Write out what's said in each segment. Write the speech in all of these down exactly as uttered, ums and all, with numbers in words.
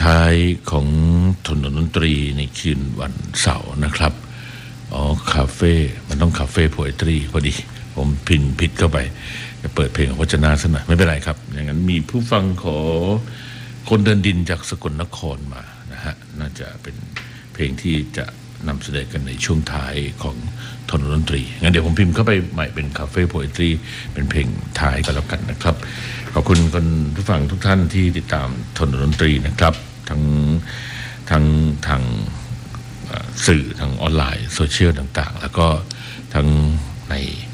ท้ายของถนนดนตรีในคืนวันเสาร์นะครับอ๋อคาเฟ่มันต้องคาเฟ่โพเอตรีพอดีผมพินผิดเข้าไปจะเปิดเพลงของพจนาซะหน่อยไม่เป็นไรครับอย่างนั้นมีผู้ฟังขอคนเดินดินจากสกลนครมานะฮะน่าจะเป็นเพลงที่จะนำเสนอกันในช่วงท้ายของถนนดนตรีงั้นเดี๋ยวผมพิมพ์เข้าไปใหม่เป็นคาเฟ่โพเอตรีเป็นเพลงท้ายก็แล้วกันนะครับขอบคุณคนผู้ฟังทุกท่านที่ติดตามถนนดนตรีนะครับทั้งทั้งทางสื่อทางออนไลน์โซเชียลต่างๆแล้วก็ทั้งใน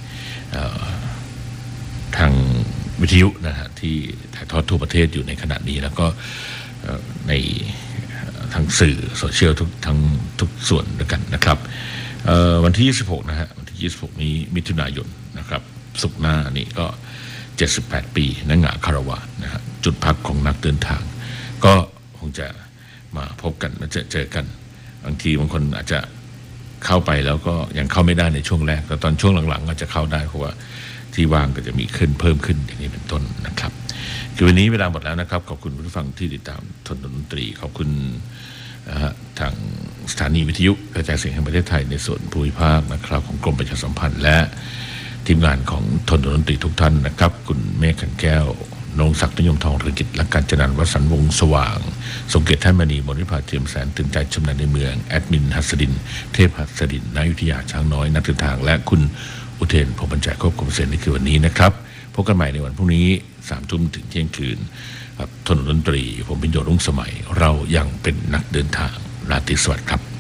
ทางวิทยุนะฮะที่ถ่ายทอดทั่วประเทศอยู่ในขณะนี้แล้วก็ในทางสื่อโซเชียลทุกทั้งทุกส่วนด้วยกันนะครับวันที่ยี่สิบหกนะฮะวันที่ยี่สิบหกนี้มิถุนายนนะครับศุกร์หน้านี่ก็เจ็ดสิบแปดปีนักงาคารวะนะฮะจุดพักของนักเดินทางก็คงจะมาพบกันมาเจอเจอกันบางทีบางคนอาจจะเข้าไปแล้วก็ยังเข้าไม่ได้ในช่วงแรกแต่ตอนช่วงหลังๆก็จะเข้าได้เพราะว่าที่ว่างก็จะมีขึ้นเพิ่มขึ้นอย่างนี้เป็นต้นนะครับคือวันนี้เวลาหมดแล้วนะครับขอบคุณผู้ฟังที่ติดตามถนนดนตรีขอบคุณทางสถานีวิทยุกระจายเสียงแห่งประเทศไทยในส่วนภูมิภาคนะครับของกรมประชาสัมพันธ์และทีมงานของถนนดนตรีทุกท่านนะครับคุณเมฆขันแก้วนงศักดิ์นิยมทองเรืองกิจและการจนันท์วสันต์วงศ์สว่างสมเกียรติท่านมณีมณิภาเทียมแสนตื่นใจชำนาญในเมืองแอดมินหัสดินเทพหัสดินนายุทธยาช้างน้อยนักเดินทางและคุณอุเทนพรหมบรรจายควบคุมเสียงในคืนวันนี้นะครับพบกันใหม่ในวันพรุ่งนี้สามทุ่มถึงเที่ยงคืนถนนดนตรีผมพิญโยรุ่งสมัยเรายังเป็นนักเดินทางราตรีสวัสดิ์ครับ